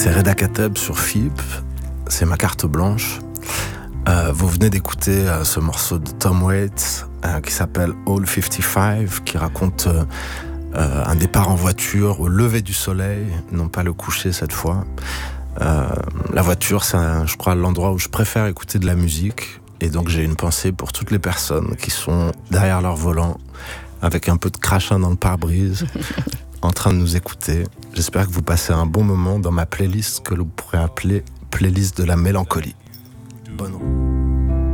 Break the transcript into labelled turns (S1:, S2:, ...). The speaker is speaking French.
S1: C'est Reda Kateb sur FIP, c'est ma carte blanche. Vous venez d'écouter ce morceau de Tom Waits qui s'appelle All 55, qui raconte un départ en voiture au lever du soleil, non pas le coucher cette fois. La voiture, c'est je crois l'endroit où je préfère écouter de la musique, et donc j'ai une pensée pour toutes les personnes qui sont derrière leur volant avec un peu de crachin dans le pare-brise en train de nous écouter. J'espère que vous passez un bon moment dans ma playlist que l'on pourrait appeler playlist de la mélancolie. Bonne route.